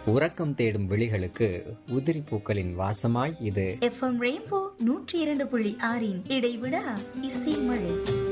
உறக்கம் தேடும் விழிகளுக்கு உதிரி பூக்களின் வாசமாய் இது FM ரெயின்போ 102.6 இடைவிடா இசை மழை.